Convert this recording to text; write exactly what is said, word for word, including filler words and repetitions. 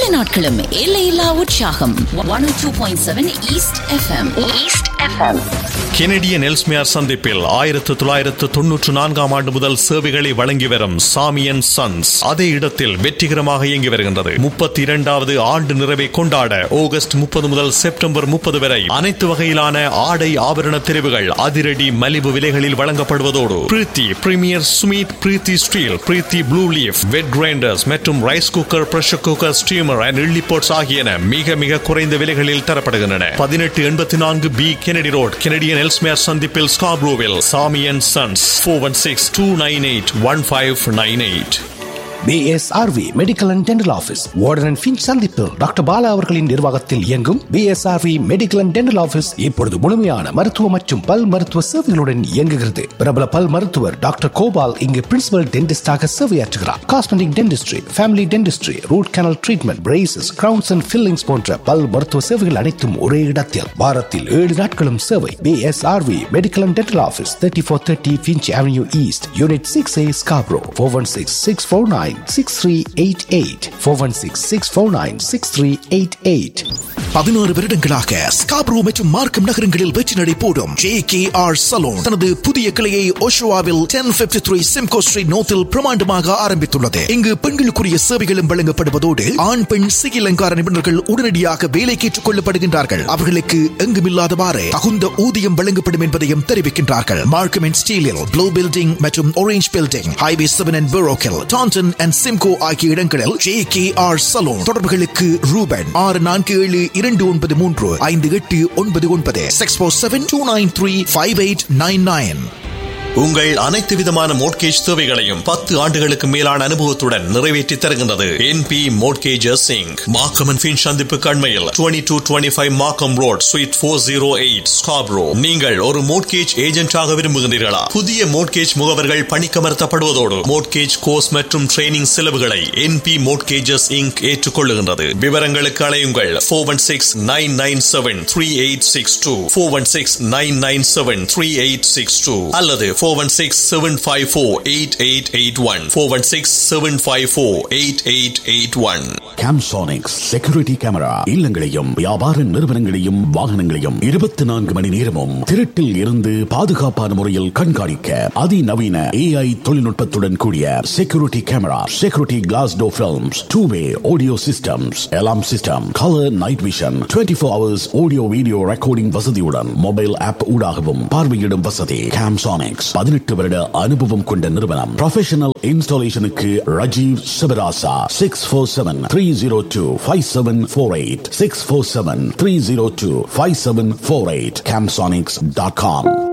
ஏழு நாட்களும் எல்லையில்லா உற்சாகம். ஒன் ஓ two point seven east FM. East FM. Canadian Ellesmere சந்திப்பில் ஆயிரத்து தொள்ளாயிரத்து தொன்னூற்று நான்காம் ஆண்டு முதல் சேவைகளை வழங்கி வரும் சாமி அண்ட் சன்ஸ் அதே இடத்தில் வெற்றிகரமாக இயங்கி வருகின்றது. முப்பத்தி இரண்டாவது ஆண்டு நிறைவை கொண்டாட ஆகஸ்ட் முப்பது முதல் செப்டம்பர் முப்பது வரை அனைத்து வகையிலான ஆடை ஆபரண தெரிவுகள் அதிரடி மலிவு விலைகளில் வழங்கப்படுவதோடு பிரீத்தி பிரீமியர் சுமித், பிரீத்தி ஸ்டீல், பிரீத்தி ப்ளூ லீஃப், வெட் கிரைண்டர்ஸ் மற்றும் rice cooker, pressure cooker, steamer and idli bots ஆகியன மிக மிக குறைந்த விலைகளில் தரப்படுகின்றன. பதினெட்டு எண்பத்தி நான்கு B Kennedy road, Canadian Ellesmere சந்திப்பில் ஸ்கார்ப்ரோவில். சாமி and sons four one six, two nine eight, one five nine eight. B S R V medical and dental office warden and Finch சந்திப்பில் டாக்டர் பாலா அவர்களின் நிர்வாகத்தில் இயங்கும் B S R V medical and dental office இப்பொழுது முழுமையான மருத்துவ மற்றும் பல் மருத்துவ சேவைகளுடன் இயங்குகிறது. பிரபல பல் மருத்துவர் டாக்டர் கோபால் இங்கு principal டென்டிஸ்டாக சேவையாற்றுகிறார். Cosmetic dentistry, family dentistry, root canal treatment, braces, crowns and fillings போன்ற பல் மருத்துவ சேவைகள் அனைத்தும் ஒரே இடத்தில். வாரத்தில் ஏழு நாட்களும் சேவை. B S R V medical and dental office thirty-four thirty Finch Avenue East, Unit six A, Scarborough. four one six, six four nine, six three eight eight. four one six, six four nine, six three eight eight. பதினாறு வருடங்களாக Scarborough மற்றும் மார்க்கம் நகரங்களில் வெற்றி நடை போடும் J K R salon தனது புதிய கிளையை ஓஷோவாவில் ten fifty-three சிம்கோ ஸ்ட்ரீட் நோத்தில் பிரமாண்டமாக ஆரம்பித்துள்ளது. இங்கு பெண்களுக்குரிய சேவைகளும் வழங்கப்படுவதோடு ஆண் பெண் சிகை அலங்கார நிபுணர்கள் உடனடியாக வேலைக்கு ஏற்றுக் கொள்ளப்படுகின்றார்கள். அவர்களுக்கு எங்குமில்லாதவாறு தகுந்த ஊதியம் வழங்கப்படும் என்பதையும் தெரிவிக்கின்றார்கள். மார்க்கம் அண்ட் ஸ்டீலில் ப்ளூ பில்டிங் மற்றும் orange building, highway seven and பெரோக்கில், Tandon and Simcoe ஆகிய இடங்களில் ஜே கே ஆர் சலூன். தொடர்புகளுக்கு ரூபன் ஆறு நான்கு ஏழு இரண்டு ஒன்பது மூன்று ஐந்து எட்டு ஒன்பது ஒன்பது six four seven two nine three five eight nine nine. உங்கள் அனைத்து விதமான மோட்கேஜ் தேவைகளையும் பத்து ஆண்டுகளுக்கு மேலான அனுபவத்துடன் நிறைவேற்றி தருகின்றது N P Mortgages Incorporated. Markham and Finch சந்திப்பு கண்மையில் twenty-two twenty-five மார்க்கம் road, Suite four oh eight, Scarborough. நீங்கள் ஒரு மோட்கேஜ் ஏஜென்டாக விரும்புகின்றீர்களா? புதிய மோட்கேஜ் முகவர்கள் பணிக்கமர்த்தப்படுவதோடு மோட்கேஜ் கோர்ஸ் மற்றும் ட்ரைனிங் செலவுகளை N P Mortgages Incorporated ஏற்றுக்கொள்ளுகின்றது. விவரங்களுக்கு அழையுங்கள் four one six, nine nine seven, three eight six two, four one six, nine nine seven, three eight six two அல்லது four one six, seven five four, eight eight eight one, four one six, seven five four, eight eight eight one. Camsonics security camera இல்லங்களையும் வியாபார நிறுவனங்களையும் வாகனங்களையும் இருபத்தி நான்கு மணி நேரமும் திருட்டில் இருந்து பாதுகாப்பான முறையில் கண்காணிக்க அதிநவீன A I தொழில்நுட்பத்துடன் கூடிய security camera, security class door films, two way audio systems, alarm system, colour night vision, twenty-four hours audio video recording வசதியுடன் மொபைல் ஆப் ஊடாகவும் பார்வையிடும் வசதி. Camsonics பதினெட்டு வருட அனுபவம் கொண்ட நிறுவனம். Professional இன்ஸ்டாலேஷனுக்கு Rajeev Sivarasa six four seven three zero two five seven four eight six four seven three zero two five seven four eight. camsonics dot com.